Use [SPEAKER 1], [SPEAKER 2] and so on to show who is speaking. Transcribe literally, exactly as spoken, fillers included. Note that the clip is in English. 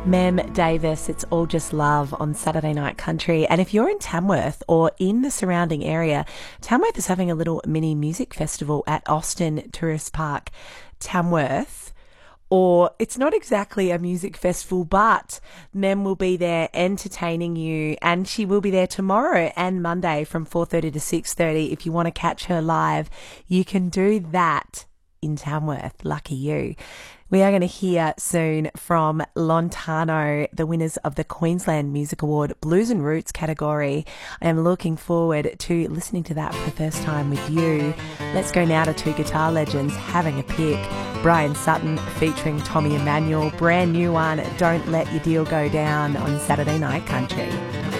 [SPEAKER 1] Mem Davis, It's All Just Love on Saturday Night Country. And if you're in Tamworth or in the surrounding area, Tamworth is having a little mini music festival at Austin Tourist Park, Tamworth. Or it's not exactly a music festival, but Mem will be there entertaining you, and she will be there tomorrow and Monday from four thirty to six thirty. If you want to catch her live, you can do that in Tamworth. Lucky you. We are going to hear soon from Lontano, the winners of the Queensland Music Award Blues and Roots category. I am looking forward to listening to that for the first time with you. Let's go now to two guitar legends having a pick. Brian Sutton featuring Tommy Emmanuel, brand new one, Don't Let Your Deal Go Down on Saturday Night Country.